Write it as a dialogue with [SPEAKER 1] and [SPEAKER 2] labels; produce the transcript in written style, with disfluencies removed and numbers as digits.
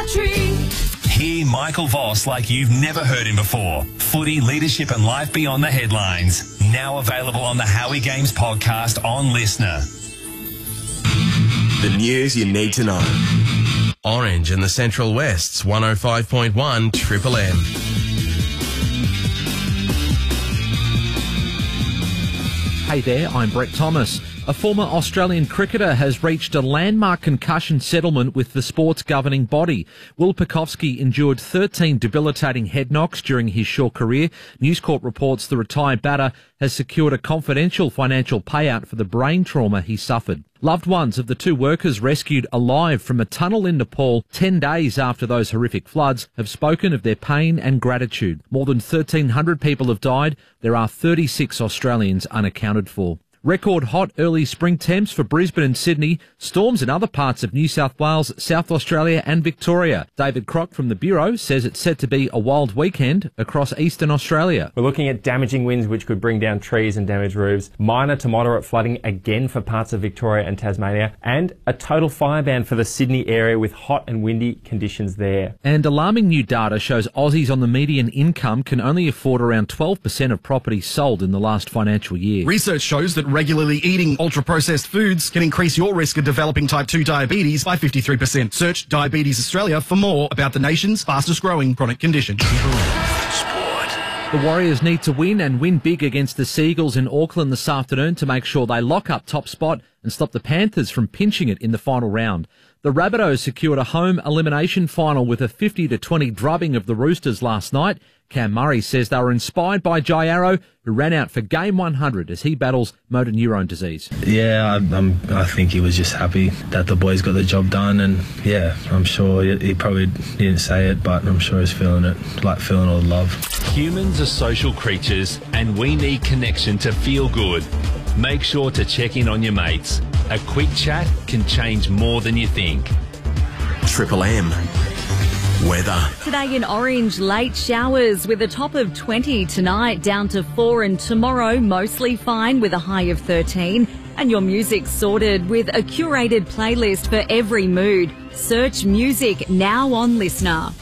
[SPEAKER 1] country.
[SPEAKER 2] Hear Michael Voss like you've never heard him before. Footy, leadership and life beyond the headlines. Now available on the Howie Games podcast on Listener.
[SPEAKER 3] The news you need to know.
[SPEAKER 4] Orange in the Central West's 105.1 Triple M.
[SPEAKER 5] Hey there, I'm Brett Thomas. A former Australian cricketer has reached a landmark concussion settlement with the sport's governing body. Will Pucovski endured 13 debilitating head knocks during his short career. News Corp reports the retired batter has secured a confidential financial payout for the brain trauma he suffered. Loved ones of the two workers rescued alive from a tunnel in Nepal 10 days after those horrific floods have spoken of their pain and gratitude. More than 1,300 people have died. There are 36 Australians unaccounted for. Record hot early spring temps for Brisbane and Sydney, storms in other parts of New South Wales, South Australia and Victoria. David Crock from the Bureau says it's set to be a wild weekend across eastern Australia.
[SPEAKER 6] We're looking at damaging winds which could bring down trees and damage roofs, minor to moderate flooding again for parts of Victoria and Tasmania, and a total fire ban for the Sydney area with hot and windy conditions there.
[SPEAKER 5] And alarming new data shows Aussies on the median income can only afford around 12% of properties sold in the last financial year.
[SPEAKER 7] Research shows that regularly eating ultra-processed foods can increase your risk of developing type 2 diabetes by 53%. Search Diabetes Australia for more about the nation's fastest-growing chronic condition.
[SPEAKER 5] The Warriors need to win and win big against the Seagulls in Auckland this afternoon to make sure they lock up top spot and stop the Panthers from pinching it in the final round. The Rabbitohs secured a home elimination final with a 50-20 drubbing of the Roosters last night. Cam Murray says they were inspired by Jai Arrow, who ran out for game 100 as he battles motor neurone disease.
[SPEAKER 8] Yeah, I think he was just happy that the boys got the job done, and yeah, I'm sure he probably didn't say it, but I'm sure he's feeling it, like feeling all the love.
[SPEAKER 2] Humans are social creatures and we need connection to feel good. Make sure to check in on your mates. A quick chat can change more than you think.
[SPEAKER 3] Triple M. Weather.
[SPEAKER 1] Today in Orange, late showers with a top of 20 tonight, down to 4, and tomorrow mostly fine with a high of 13. And your music sorted with a curated playlist for every mood. Search music now on Listener.